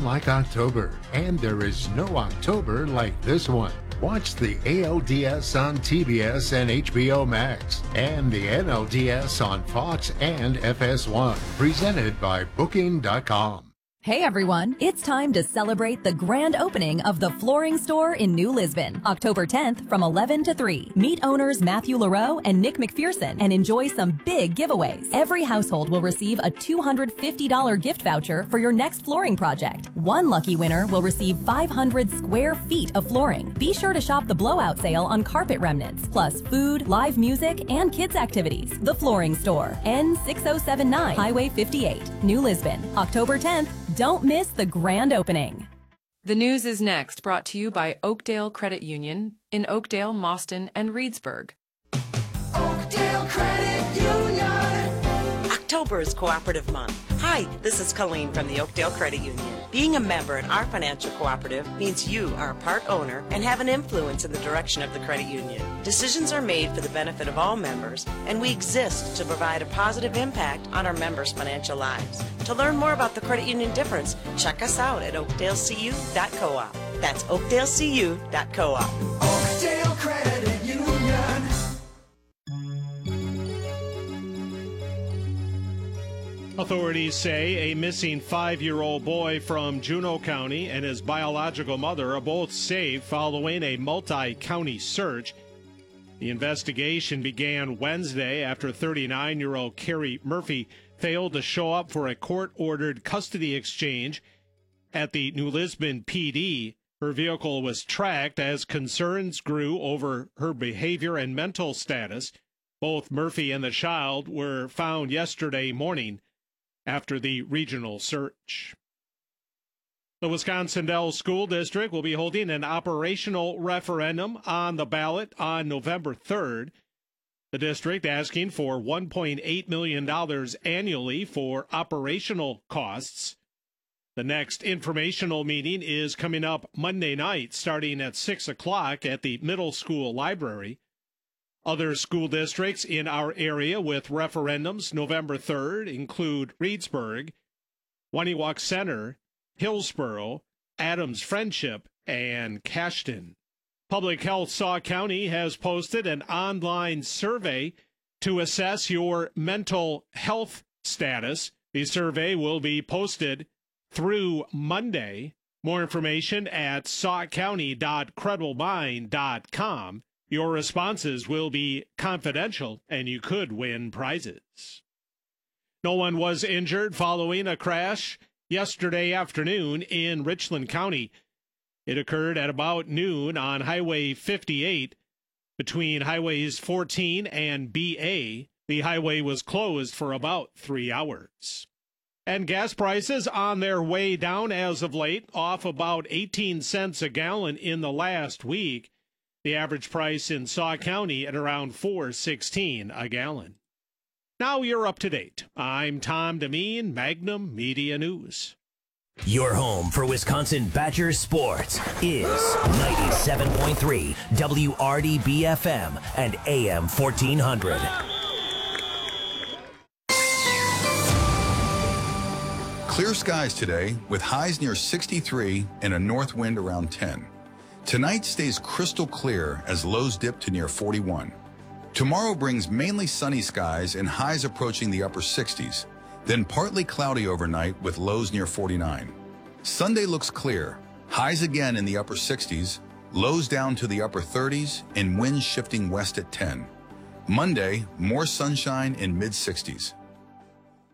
like October, and there is no October like this one. Watch the ALDS on TBS and HBO Max, and the NLDS on Fox and FS1, presented by Booking.com. Hey everyone, it's time to celebrate the grand opening of the Flooring Store in New Lisbon, October 10th from 11 to 3. Meet owners Matthew LaRoe and Nick McPherson and enjoy some big giveaways. Every household will receive a $250 gift voucher for your next flooring project. One lucky winner will receive 500 square feet of flooring. Be sure to shop the blowout sale on carpet remnants, plus food, live music, and kids activities. The Flooring Store, N6079, Highway 58, New Lisbon, October 10th. Don't miss the grand opening. The news is next, brought to you by Oakdale Credit Union in Oakdale, Mauston, and Reedsburg. Oakdale Credit Union. October is Cooperative Month. Hi, this is Colleen from the Oakdale Credit Union. Being a member in our financial cooperative means you are a part owner and have an influence in the direction of the credit union. Decisions are made for the benefit of all members, and we exist to provide a positive impact on our members' financial lives. To learn more about the credit union difference, check us out at oakdalecu.coop. That's oakdalecu.coop. Oakdale Credit Union. Authorities say a missing 5-year-old boy from Juneau County and his biological mother are both safe following a multi-county search. The investigation began Wednesday after 39-year-old Carrie Murphy failed to show up for a court-ordered custody exchange at the New Lisbon PD. Her vehicle was tracked as concerns grew over her behavior and mental status. Both Murphy and the child were found yesterday morning after the regional search. The Wisconsin Dells School District will be holding an operational referendum on the ballot on November 3rd. The district asking for $1.8 million annually for operational costs. The next informational meeting is coming up Monday night, starting at 6 o'clock at the middle school library. Other school districts in our area with referendums November 3rd include Reedsburg, Waniwak Center, Hillsboro, Adams Friendship, and Cashton. Public Health Sauk County has posted an online survey to assess your mental health status. The survey will be posted through Monday. More information at saukcounty.crediblemine.com. Your responses will be confidential, and you could win prizes. No one was injured following a crash yesterday afternoon in Richland County. It occurred at about noon on Highway 58 between Highways 14 and BA. The highway was closed for about 3 hours. And gas prices on their way down as of late, off about 18 cents a gallon in the last week. The average price in Sauk County at around $4.16 a gallon. Now you're up to date. I'm Tom Demeen, Magnum Media News. Your home for Wisconsin Badger sports is 97.3 WRDB-FM and AM 1400. Clear skies today with highs near 63 and a north wind around 10. Tonight stays crystal clear as lows dip to near 41. Tomorrow brings mainly sunny skies and highs approaching the upper 60s, then partly cloudy overnight with lows near 49. Sunday looks clear, highs again in the upper 60s, lows down to the upper 30s, and winds shifting west at 10. Monday, more sunshine in mid-60s.